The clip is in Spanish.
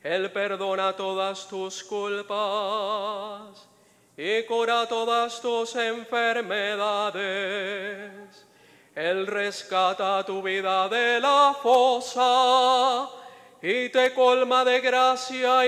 Él perdona todas tus culpas y cura todas tus enfermedades. Él rescata tu vida de la fosa y te colma de gracia